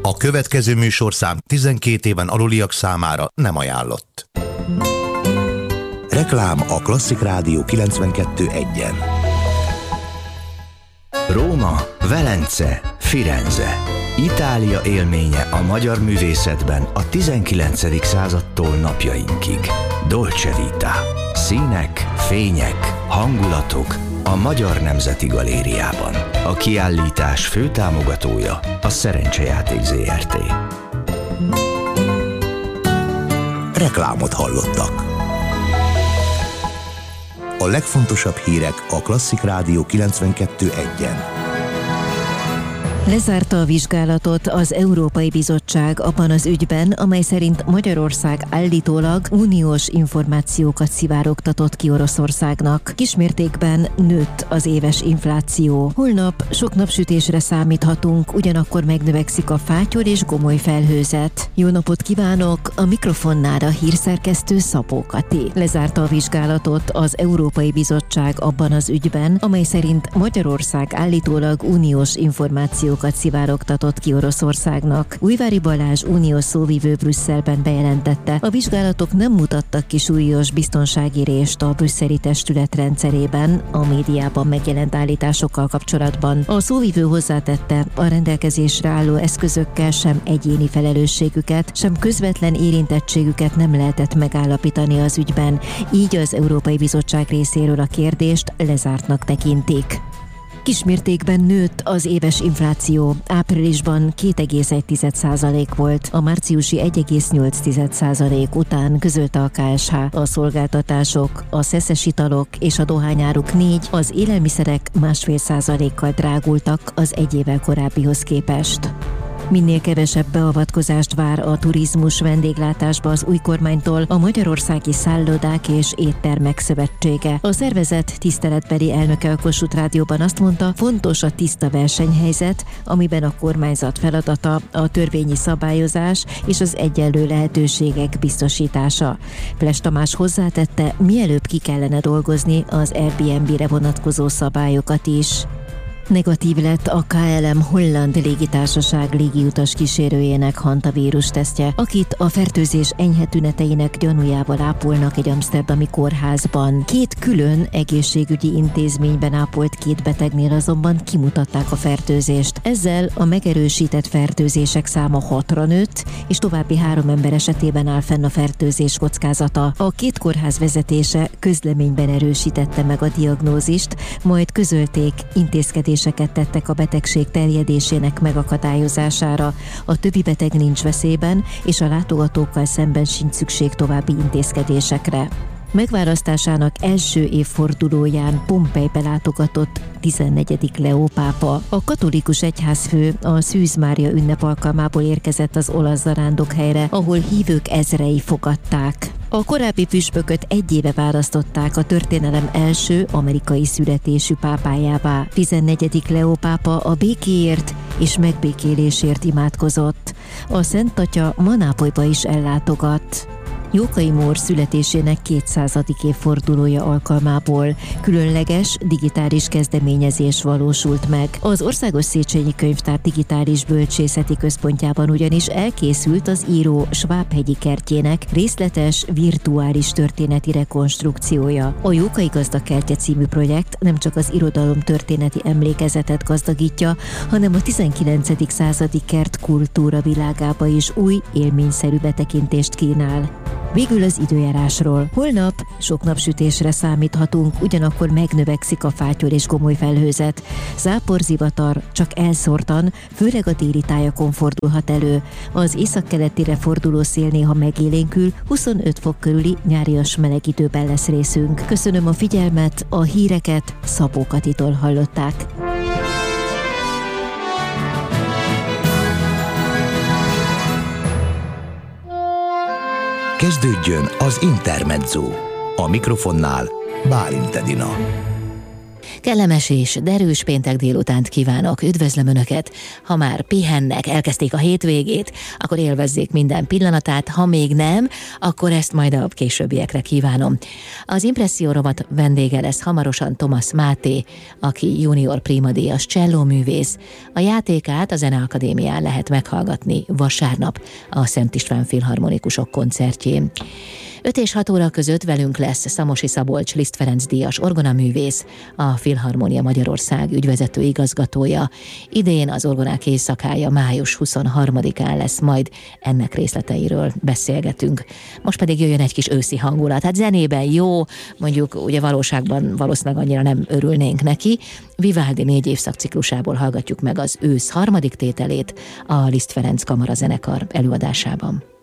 A következő műsorszám 12 éven aluliak számára nem ajánlott. Reklám a Klasszik Rádió 92.1-en. Róma, Velence, Firenze. Itália élménye a magyar művészetben a 19. századtól napjainkig. Dolce Vita. Színek, fények, hangulatok a Magyar Nemzeti Galériában. A kiállítás főtámogatója a Szerencsejáték Zrt. Reklámot hallottak. A legfontosabb hírek a Klasszik Rádió 92.1-en. Lezárta a vizsgálatot az Európai Bizottság abban az ügyben, amely szerint Magyarország állítólag uniós információkat szivárogtatott ki Oroszországnak. Kismértékben nőtt az éves infláció. Holnap sok napsütésre számíthatunk, ugyanakkor megnövekszik a fátyol és gomoly felhőzet. Jó napot kívánok! A mikrofonnál a hírszerkesztő Szabó Kati. Lezárta a vizsgálatot az Európai Bizottság abban az ügyben, amely szerint Magyarország állítólag uniós információkat szivárogtatott ki Oroszországnak. Újvári Balázs uniós szóvivő Brüsszelben bejelentette, a vizsgálatok nem mutattak ki súlyos biztonsági rést a brüsszeli testület rendszerében a médiában megjelent állításokkal kapcsolatban. A szóvivő hozzátette, a rendelkezésre álló eszközökkel sem egyéni felelősségüket, sem közvetlen érintettségüket nem lehetett megállapítani az ügyben, így az Európai Bizottság részéről a kérdést lezártnak tekintik. Kismértékben nőtt az éves infláció. Áprilisban 2,1% volt, a márciusi 1,8% után közölte a KSH. A szolgáltatások, a szeszes italok és a dohányáruk 4, az élelmiszerek 1,5%-kal drágultak az egy évvel korábbihoz képest. Minél kevesebb beavatkozást vár a turizmus vendéglátásba az új kormánytól a Magyarországi Szállodák és Éttermek Szövetsége. A szervezet tiszteletbeli elnöke a Kossuth Rádióban azt mondta, fontos a tiszta versenyhelyzet, amiben a kormányzat feladata a törvényi szabályozás és az egyenlő lehetőségek biztosítása. Ples Tamás hozzátette, mielőbb ki kellene dolgozni az Airbnb-re vonatkozó szabályokat is. Negatív lett a KLM holland légitársaság légiutas kísérőjének hantavírus tesztje, akit a fertőzés enyhe tüneteinek gyanújával ápolnak egy amszterdami kórházban. 2 külön egészségügyi intézményben ápolt 2 betegnél azonban kimutatták a fertőzést. Ezzel a megerősített fertőzések száma 6-ra nőtt, és további 3 ember esetében áll fenn a fertőzés kockázata. A 2 kórház vezetése közleményben erősítette meg a diagnózist, majd közölték, intézkedéseket tettek a betegség terjedésének megakadályozására. A többi beteg nincs veszélyben, és a látogatókkal szemben sincs szükség további intézkedésekre. Megválasztásának első évfordulóján Pompejbe látogatott 14. Leó pápa. A katolikus egyházfő a Szűz Mária ünnep alkalmából érkezett az olasz zarándokhelyre, ahol hívők ezrei fogadták. A korábbi püspököt 1 éve választották a történelem első amerikai születésű pápájává. 14. Leó pápa a békéért és megbékélésért imádkozott. A Szent Atya ma Nápolyba is ellátogat. Jókai Mór születésének 200. évfordulója alkalmából különleges digitális kezdeményezés valósult meg. Az Országos Széchenyi Könyvtár digitális bölcsészeti központjában ugyanis elkészült az író Svábhegyi kertjének részletes virtuális történeti rekonstrukciója. A Jókai Gazda Kertje című projekt nem csak az irodalom történeti emlékezetet gazdagítja, hanem a 19. századi kertkultúra világába is új, élményszerű betekintést kínál. Végül az időjárásról. Holnap sok napsütésre számíthatunk, ugyanakkor megnövekszik a fátyol és gomoly felhőzet. Záporzivatar csak elszórtan, főleg a déli tájakon fordulhat elő. Az északkeletire forduló szél néha megélénkül, 25 fok körüli nyárias meleg időben lesz részünk. Köszönöm a figyelmet, a híreket Szabó Katitól hallották. Kezdődjön az Intermezzo. A mikrofonnál Bálint Edina. Kellemes és derűs péntek délutánt kívánok, üdvözlöm Önöket! Ha már pihennek, elkezdték a hétvégét, akkor élvezzék minden pillanatát, ha még nem, akkor ezt majd a későbbiekre kívánom. Az Impresszió rovat vendége lesz hamarosan Thomas Máté, aki junior primadíjas csellóművész. A játékát a Zeneakadémián lehet meghallgatni vasárnap a Szent István Filharmonikusok koncertjén. 5 és 6 óra között velünk lesz Szamosi Szabolcs Liszt Ferenc díjas orgonaművész, a Filharmónia Magyarország ügyvezető igazgatója. Idén az orgonák éjszakája május 23-án lesz, majd ennek részleteiről beszélgetünk. Most pedig jöjjön egy kis őszi hangulat. Hát zenében jó, mondjuk ugye valóságban valószínűleg annyira nem örülnénk neki. Vivaldi 4 évszakciklusából hallgatjuk meg az ősz 3. tételét a Liszt Ferenc Kamarazenekar előadásában.